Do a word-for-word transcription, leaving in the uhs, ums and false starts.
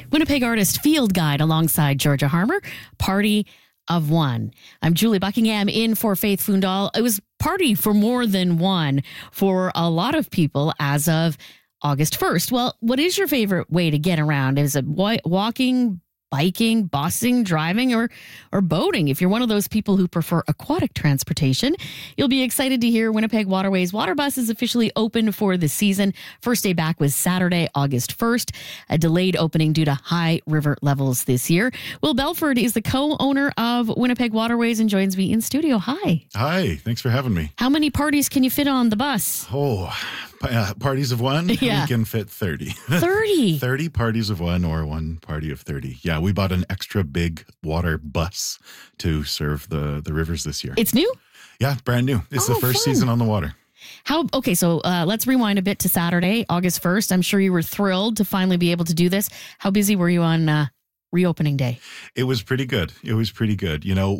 Winnipeg Artist Field Guide alongside Georgia Harmer, Party of One. I'm Julie Buckingham in for Faith Fundal. It was Party for More Than One for a lot of people as of August first. Well, what is your favorite way to get around? Is it wa- walking, biking, busing, driving, or or boating? If you're one of those people who prefer aquatic transportation, you'll be excited to hear Winnipeg Waterways Water Bus is officially open for the season. First day back was Saturday, August first, a delayed opening due to high river levels this year. Will Belford is the co-owner of Winnipeg Waterways and joins me in studio. Hi. Hi, thanks for having me. How many parties can you fit on the bus? Oh, uh, parties of one? Yeah. We can fit thirty. thirty? thirty parties of one or one party of thirty. Yeah, we bought an extra big water bus to serve the, the rivers this year. It's new? Yeah, brand new. It's Oh, the first fun. season on the water. How okay, so uh, let's rewind a bit to Saturday, August first. I'm sure you were thrilled to finally be able to do this. How busy were you on uh, reopening day? It was pretty good. It was pretty good. You know,